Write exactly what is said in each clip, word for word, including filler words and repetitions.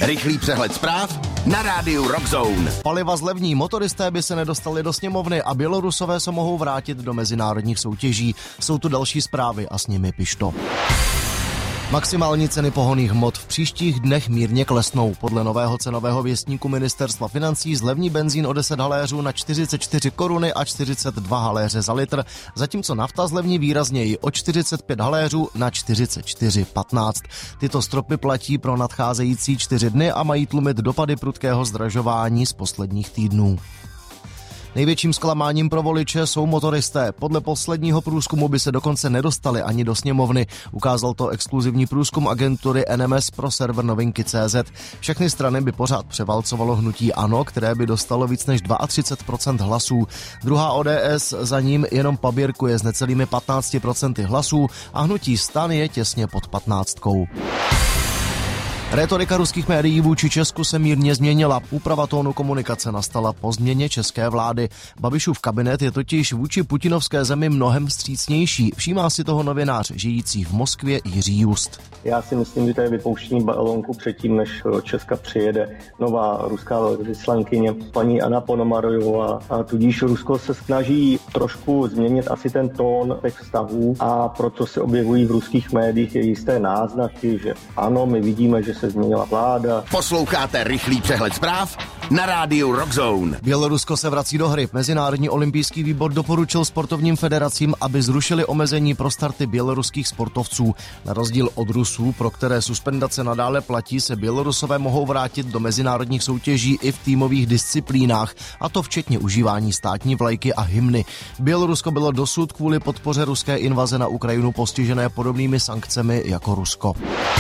Rychlý přehled zpráv na rádiu Rock Zone. Paliva zlevní, motoristé by se nedostali do sněmovny a Bělorusové se mohou vrátit do mezinárodních soutěží. Jsou tu další zprávy a s nimi Pišto. Maximální ceny pohonných hmot v příštích dnech mírně klesnou. Podle nového cenového věstníku ministerstva financí zlevní benzín o deset haléřů na čtyřicet čtyři koruny a čtyřicet dva haléře za litr, zatímco nafta zlevní výrazněji o čtyřicet pět haléřů na čtyřicet čtyři patnáct. Tyto stropy platí pro nadcházející čtyři dny a mají tlumit dopady prudkého zdražování z posledních týdnů. Největším zklamáním pro voliče jsou motoristé. Podle posledního průzkumu by se dokonce nedostali ani do sněmovny. Ukázal to exkluzivní průzkum agentury N M S pro server novinky tečka cé zet. Všechny strany by pořád převálcovalo hnutí ANO, které by dostalo víc než třicet dva procent hlasů. Druhá O D S za ním jenom paběrkuje s necelými patnácti procenty hlasů a hnutí STAN je těsně pod patnáctkou. Rétorika ruských médií vůči Česku se mírně změnila. Úprava tónu komunikace nastala po změně české vlády. Babišův kabinet je totiž vůči putinovské zemi mnohem vstřícnější. Všímá si toho novinář žijící v Moskvě Jiří Just. Já si myslím, že to je vypouštění balónku předtím, než do Česka přijede nová ruská velvyslankyně paní Anna Ponomarojová. A tudíž Rusko se snaží trošku změnit asi ten tón těch vztahů a proto se objevují v ruských médiích je jisté náznaky, že ano, my vidíme, že se změnila vláda. Posloucháte rychlý přehled zpráv na rádiu Rock Zone. Bělorusko se vrací do hry. Mezinárodní olympijský výbor doporučil sportovním federacím, aby zrušili omezení pro starty běloruských sportovců. Na rozdíl od Rusů, pro které suspendace nadále platí, se Bělorusové mohou vrátit do mezinárodních soutěží i v týmových disciplínách, a to včetně užívání státní vlajky a hymny. Bělorusko bylo dosud kvůli podpoře ruské invaze na Ukrajinu postižené podobnými sankcemi jako Rusko.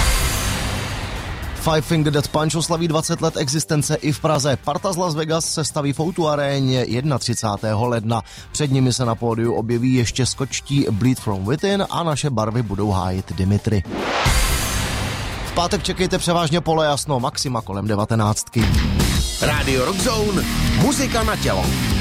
Five Finger Death Punch oslaví dvacet let existence i v Praze. Parta z Las Vegas se staví v O dva aréně třicátého prvního ledna. Před nimi se na pódiu objeví ještě skočtí Bleed From Within a naše barvy budou hájit Dimitri. V pátek čekejte převážně polojasno, maxima kolem devatenáctky. Rádio Rock Zone, muzika na tělo.